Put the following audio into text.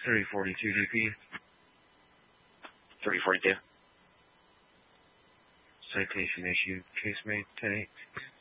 342 DP. 342. Citation issued. Case made 10-8.